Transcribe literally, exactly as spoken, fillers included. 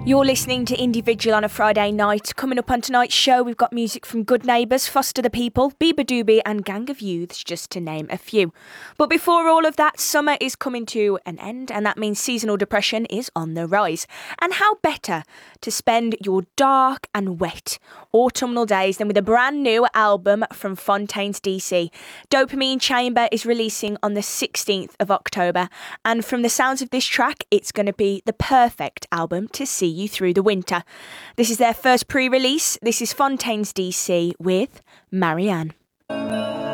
You're listening to Individual on a Friday night. Coming up on tonight's show, we've got music from Good Neighbours, Foster the People, Beabadoobee and Gang of Youths, just to name a few. But before all of that, summer is coming to an end, and that means seasonal depression is on the rise. And how better to spend your dark and wet autumnal days than with a brand new album from Fontaines D C. Dopamine Chamber is releasing on the sixteenth of October, and from the sounds of this track, it's going to be the perfect album to see you through the winter. This is their first pre-release. This is Fontaines D C with Marianne.